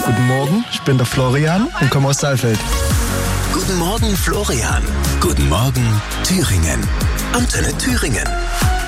Guten Morgen, ich bin der Florian und komme aus Saalfeld. Guten Morgen Florian. Guten Morgen Thüringen. Antenne Thüringen.